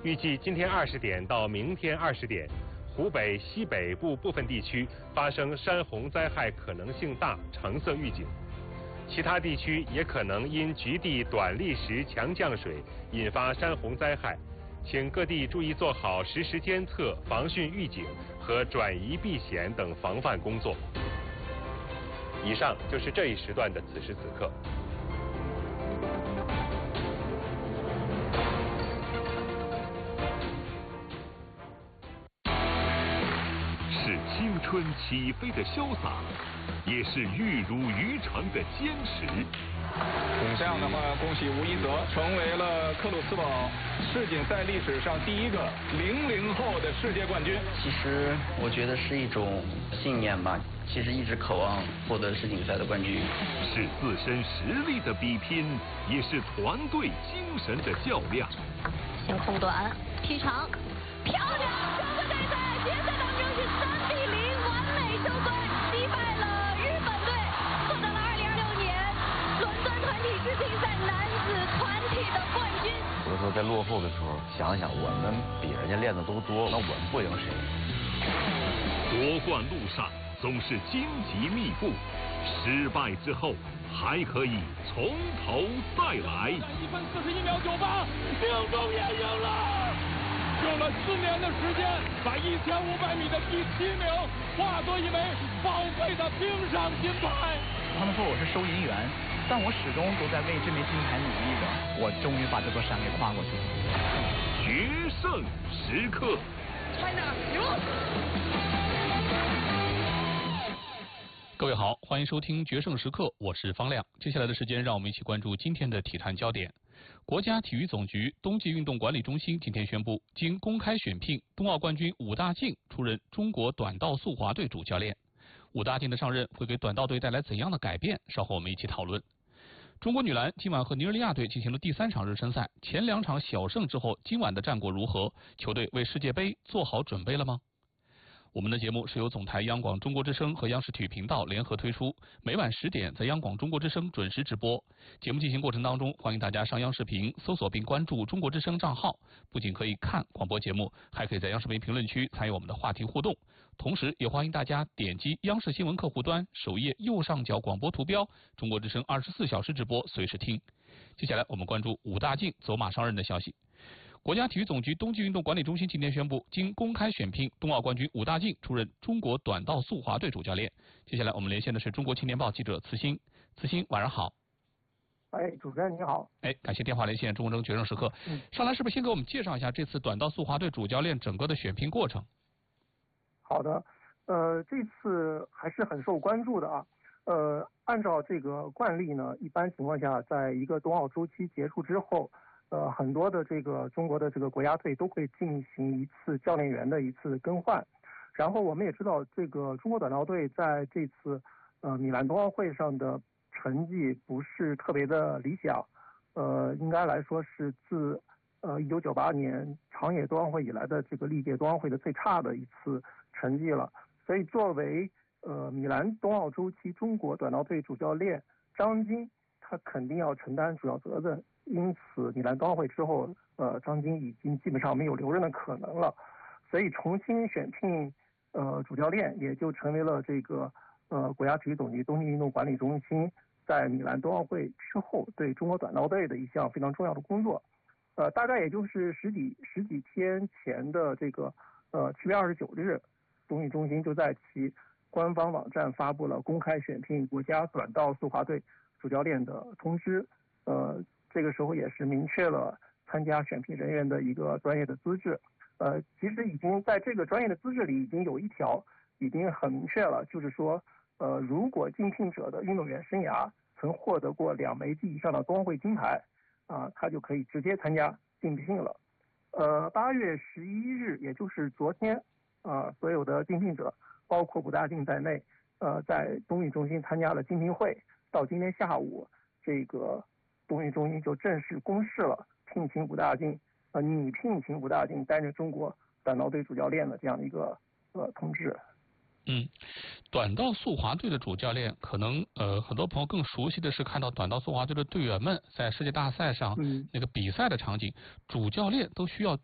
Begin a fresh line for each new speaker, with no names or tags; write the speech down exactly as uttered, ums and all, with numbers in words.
预计今天二十点到明天二十点，湖北西北部部分地区发生山洪灾害可能性大，橙色预警。其他地区也可能因局地短历时强降水引发山洪灾害，请各地注意做好实时监测、防汛预警和转移避险等防范工作。以上就是这一时段的此时此刻。
是青春起飞的潇洒，也是玉汝于成的坚持。
这样的话，恭喜吴一泽成为了克鲁斯堡世锦赛历史上第一个零零后的世界冠军。
其实我觉得是一种信念吧，其实一直渴望获得世锦赛的冠军。
是自身实力的比拼，也是团队精神的较量。
先空短劈长，漂亮！中国队在决赛当中是三比零完美收官，击败了日本队，获得了二零二六年伦敦团体世锦赛男子团体的冠军。
有的时候在落后的时候，想想我们比人家练的都多，那我们不赢谁？
夺冠路上总是荆棘密布，失败之后还可以从头再来。
一分四十一秒九八，命中也赢了。用了四年的时间，把一千五百米的第七名化作一枚宝贵的冰上金牌。
他们说我是收银员，但我始终都在为这枚金牌努力着。我终于把这座山给跨过去了。
决胜时刻
China 赢。
各位好，欢迎收听决胜时刻，我是方亮。接下来的时间，让我们一起关注今天的体坛焦点。国家体育总局冬季运动管理中心今天宣布，经公开选聘，冬奥冠军武大靖出任中国短道速滑队主教练。武大靖的上任会给短道队带来怎样的改变？稍后我们一起讨论。中国女篮今晚和尼日利亚队进行了第三场热身赛，前两场小胜之后，今晚的战果如何？球队为世界杯做好准备了吗？我们的节目是由总台央广中国之声和央视体育频道联合推出，每晚十点在央广中国之声准时直播。节目进行过程当中，欢迎大家上央视频搜索并关注中国之声账号，不仅可以看广播节目，还可以在央视频评论区参与我们的话题互动。同时也欢迎大家点击央视新闻客户端首页右上角广播图标，中国之声二十四小时直播，随时听。接下来我们关注武大靖走马上任的消息。国家体育总局冬季运动管理中心今天宣布，经公开选聘，冬奥冠军武大靖出任中国短道速滑队主教练。接下来我们连线的是中国青年报记者慈欣。慈欣，晚上好。
哎，主持人你好。
哎，感谢电话连线中国之声决胜时刻。嗯，上来是不是先给我们介绍一下这次短道速滑队主教练整个的选聘过程？
好的，呃，这次还是很受关注的啊。呃，按照这个惯例呢，一般情况下，在一个冬奥周期结束之后，呃，很多的这个中国的这个国家队都会进行一次教练员的一次更换。然后我们也知道，这个中国短道队在这次呃米兰冬奥会上的成绩不是特别的理想，呃，应该来说是自呃一九九八年长野冬奥会以来的这个历届冬奥会的最差的一次成绩了。所以作为呃米兰冬奥周期中国短道队主教练张晶，他肯定要承担主要责任。因此，米兰冬奥会之后，呃，张晶已经基本上没有留任的可能了，所以重新选聘呃主教练也就成为了这个呃国家体育总局冬季运动管理中心在米兰冬奥会之后对中国短道队的一项非常重要的工作。呃，大概也就是十几十几天前的这个呃七月二十九日，冬运中心就在其官方网站发布了公开选聘国家短道速滑队主教练的通知。呃。这个时候也是明确了参加选聘人员的一个专业的资质，呃，其实已经在这个专业的资质里已经有一条已经很明确了，就是说，呃，如果竞聘者的运动员生涯曾获得过两枚及以上的冬奥会金牌，啊、呃，他就可以直接参加竞聘了。呃，八月十一日，也就是昨天，啊、呃，所有的竞聘者，包括武大靖在内，呃，在冬运中心参加了竞聘会，到今天下午，这个。冬运中心就正式公示了聘请武大靖，呃，拟聘请武大靖担任中国短道队主教练的这样的一个呃通知。
嗯，短道速滑队的主教练，可能呃很多朋友更熟悉的是看到短道速滑队的队员们在世界大赛上、嗯、那个比赛的场景，主教练都需要